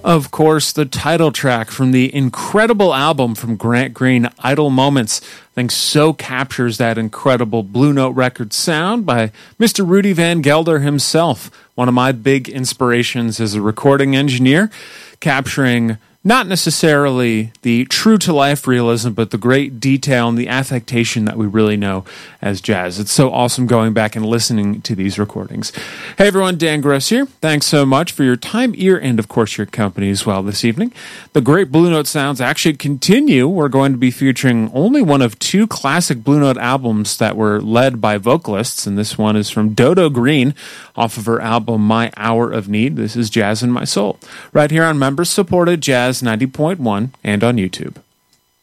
Of course, the title track from the incredible album from Grant Green, Idle Moments, I think so captures that incredible Blue Note Records sound by Mr. Rudy Van Gelder himself, one of my big inspirations as a recording engineer, capturing not necessarily the true-to-life realism, but the great detail and the affectation that we really know as jazz. It's so awesome going back and listening to these recordings. Hey everyone, Dan Gross here. Thanks so much for your time, ear, and of course your company as well this evening. The great Blue Note sounds actually continue. We're going to be featuring only one of two classic Blue Note albums that were led by vocalists, and this one is from Dodo Green off of her album My Hour of Need. This is Jazz in My Soul, right here on members-supported Jazz 90.1 and on YouTube.